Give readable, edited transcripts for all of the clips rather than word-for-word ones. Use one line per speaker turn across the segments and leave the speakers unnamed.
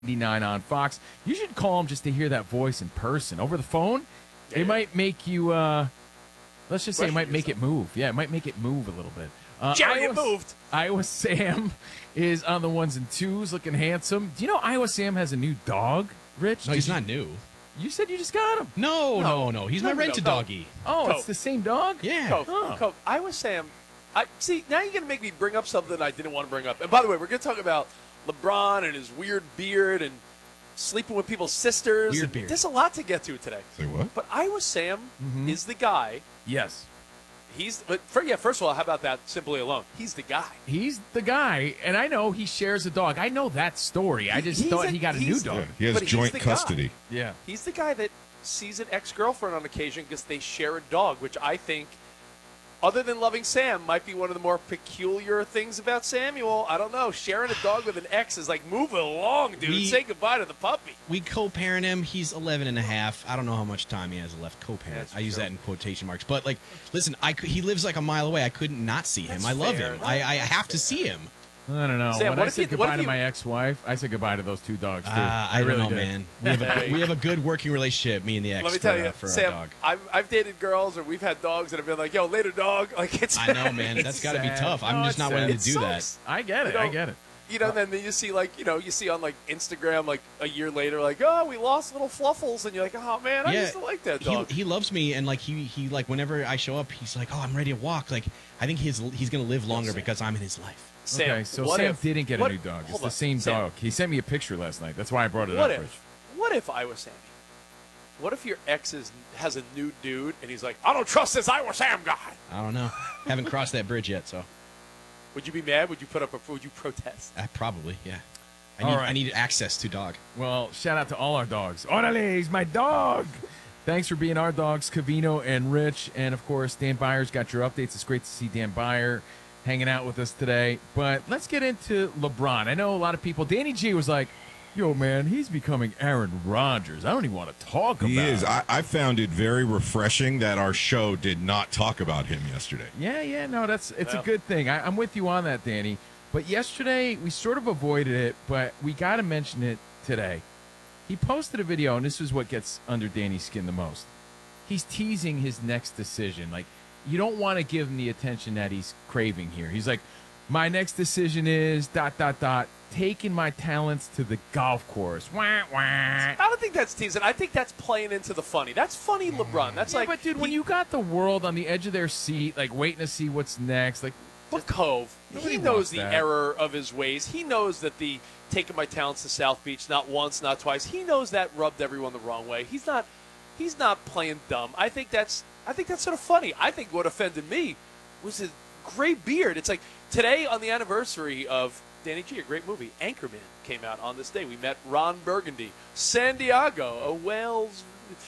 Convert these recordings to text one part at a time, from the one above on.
99 on Fox. You should call him just to hear that voice in person. Over the phone, it might make you, let's just say it might make it move. Yeah, it might make it move a little bit.
Jerry, it moved.
Iowa Sam is on the ones and twos, looking handsome. Do you know Iowa Sam has a new dog, Rich?
No, he's not new.
You said you just got him.
No. He's my rented doggy.
Oh,
Cope.
it's the same dog?
Yeah.
Cope, Iowa Sam. See, now you're going to make me bring up something I didn't want to bring up. And by the way, we're going to talk about LeBron and his weird beard and sleeping with people's sisters.
Weird beard.
There's a lot to get to today.
Say what?
But Iowa Sam is the guy.
Yes.
First of all, how about that simply alone? He's the guy.
He's the guy, and I know he shares a dog. I know that story. I just thought he got a new dog.
Yeah, he has
But he's
joint
the guy.
custody.
Yeah.
He's the guy that sees an ex-girlfriend on occasion because they share a dog, which I think, other than loving Sam, might be one of the more peculiar things about Samuel. I don't know. Sharing a dog with an ex is like, move it along, dude. Say goodbye to the puppy.
We co-parent him. He's 11 and a half. I don't know how much time he has left co-parent.
That's
I use
true.
that in quotation marks. But, listen, he lives like a mile away. I couldn't not see him.
That's
I love
fair.
him. I have to see him.
I don't know.
Sam,
when
what
I
if
said
you-
goodbye
what if
to
you-
my ex-wife, I said goodbye to those two dogs, too.
I don't
really
know,
did.
man. We have a good working relationship, me and the ex.
Let me tell you,
for our
Sam,
dog.
I've dated girls or we've had dogs that have been like, yo, later, dog. Like, it's
I know, man. That's got to be
sad.
tough. I'm
No,
just
it's
not
sad.
willing
It
to do that.
sucks.
I get it.
You know,
I get it.
You know, then you see, you see on, Instagram, a year later, oh, we lost little Fluffles. And you're like, oh, man, I used to like that dog.
He loves me, and, he whenever I show up, he's like, oh, I'm ready to walk. I think he's going to live longer because I'm in his life.
Sam,
Okay, so
what
Sam
if-
didn't get
what-
a new dog. It's
hold
the
on,
same
Sam,
dog. He sent me a picture last night. That's why I brought it
What
up, Rich.
What if Iowa Sammy? What if your ex has a new dude and he's like, I don't trust this Iowa Sam guy?
I don't know. Haven't crossed that bridge yet, so
Would you be mad? Would you protest?
probably, yeah.
All right.
I need access to dog.
Well, shout out to all our dogs. Orale, he's my dog. Thanks for being our dogs, Cavino and Rich. And, of course, Dan Byer's got your updates. It's great to see Dan Byer hanging out with us today. But let's get into LeBron. I know a lot of people. Danny G was like, yo, man, he's becoming Aaron Rodgers. I don't even want to talk about
He is.
him.
I found it very refreshing that our show did not talk about him yesterday.
Yeah, no, it's a good thing. I'm with you on that, Danny. But yesterday, we sort of avoided it, but we got to mention it today. He posted a video, and this is what gets under Danny's skin the most. He's teasing his next decision. You don't want to give him the attention that he's craving here. He's like, my next decision is ... taking my talents to the golf course. Wah, wah.
I don't think that's teasing. I think that's playing into the funny. That's funny LeBron. That's
Yeah, but dude, when you got the world on the edge of their seat, waiting to see what's next,
But Cove,
Nobody
he knows
wants
the
that.
error of his ways. He knows that the taking my talents to South Beach not once, not twice. He knows that rubbed everyone the wrong way. He's not playing dumb. I think that's sort of funny. I think what offended me was his gray beard. It's like today on the anniversary of Danny G, a great movie, Anchorman came out on this day. We met Ron Burgundy, San Diego, a Wales.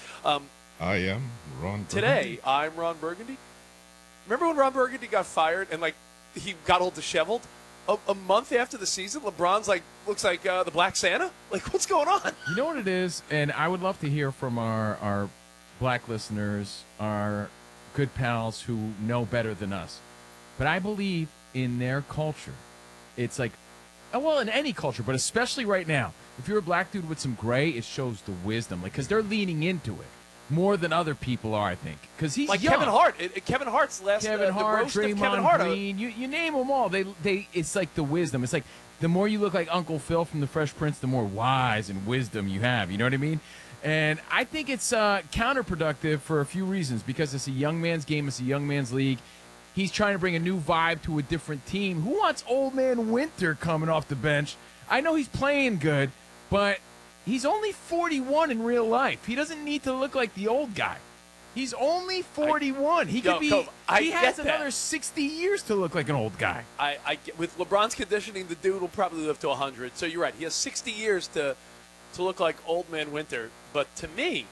I am Ron.
Today, I'm Ron Burgundy. Remember when Ron Burgundy got fired and he got all disheveled? A month after the season, LeBron's looks like the Black Santa. What's going on?
You know what it is? And I would love to hear from our black listeners, our good pals who know better than us. But I believe in their culture. It's in any culture, but especially right now. If you're a black dude with some gray, it shows the wisdom. Because they're leaning into it more than other people are, I think. Because he's young.
Kevin Hart. Kevin Hart's last
Kevin
the
Hart,
roast of Kevin
Draymond
Hart.
Green, you name them all. They it's like the wisdom. It's like the more you look like Uncle Phil from The Fresh Prince, the more wise and wisdom you have. You know what I mean? And I think it's counterproductive for a few reasons. Because it's a young man's game. It's a young man's league. He's trying to bring a new vibe to a different team. Who wants old man Winter coming off the bench? I know he's playing good, but he's only 41 in real life. He doesn't need to look like the old guy. He's only 41. He has
get that.
another 60 years to look like an old guy.
With LeBron's conditioning, the dude will probably live to 100. So you're right. He has 60 years to look like old man Winter. But to me,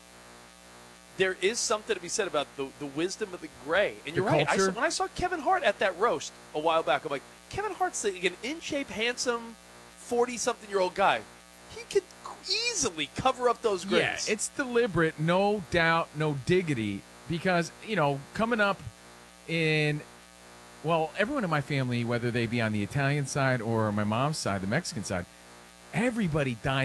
there is something to be said about the wisdom of the gray. And you're right. When I saw Kevin Hart at that roast a while back, I'm like, Kevin Hart's an in-shape, handsome, 40-something-year-old guy. He could easily cover up those grays.
Yeah, it's deliberate, no doubt, no diggity. Because, coming up in, everyone in my family, whether they be on the Italian side or my mom's side, the Mexican side, everybody dies